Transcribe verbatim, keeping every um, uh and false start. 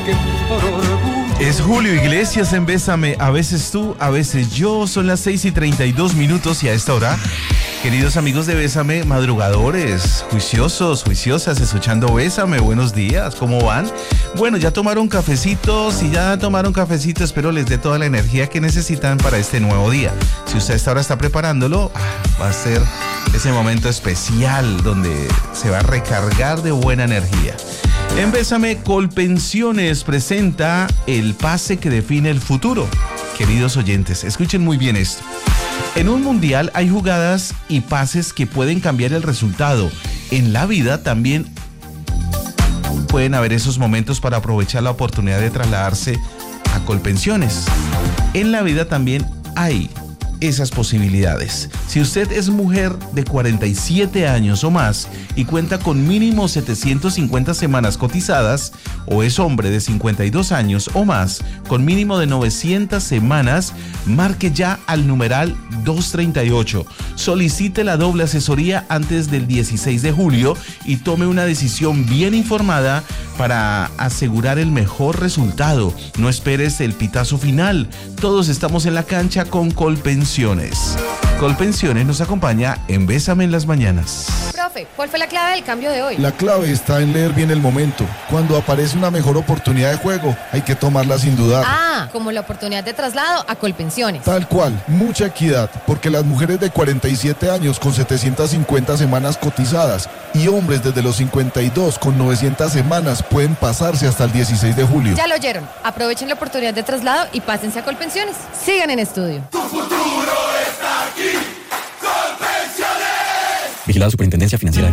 que por orgullo. Es Julio Iglesias en Bésame, a veces tú, a veces yo. Son las seis y treinta y dos minutos y a esta hora, queridos amigos de Bésame, madrugadores, juiciosos, juiciosas, escuchando Bésame, buenos días, ¿cómo van? Bueno, ya tomaron cafecito, si ya tomaron cafecito, espero les dé toda la energía que necesitan para este nuevo día. Si usted a esta hora está preparándolo, va a ser ese momento especial donde se va a recargar de buena energía. En Bésame, Colpensiones presenta el pase que define el futuro. Queridos oyentes, escuchen muy bien esto. En un mundial hay jugadas y pases que pueden cambiar el resultado. En la vida también pueden haber esos momentos para aprovechar la oportunidad de trasladarse a Colpensiones. En la vida también hay esas posibilidades. Si usted es mujer de cuarenta y siete años o más y cuenta con mínimo setecientas cincuenta semanas cotizadas, o es hombre de cincuenta y dos años o más con mínimo de novecientas semanas, marque ya al numeral doscientos treinta y ocho. Solicite la doble asesoría antes del dieciséis de julio y tome una decisión bien informada para asegurar el mejor resultado. No esperes el pitazo final. Todos estamos en la cancha con Colpensiones. Colpensiones nos acompaña en Bésame en las mañanas. Profe, ¿cuál fue la clave del cambio de hoy? La clave está en leer bien el momento. Cuando aparece una mejor oportunidad de juego, hay que tomarla sin dudar. Ah, como la oportunidad de traslado a Colpensiones. Tal cual, mucha equidad, porque las mujeres de cuarenta y siete años con setecientas cincuenta semanas cotizadas y hombres desde los cincuenta y dos con novecientas semanas pueden pasarse hasta el dieciséis de julio. Ya lo oyeron. Aprovechen la oportunidad de traslado y pásense a Colpensiones. Sigan en estudio. Tu futuro está aquí. Colpensiones. Vigilado Superintendencia Financiera de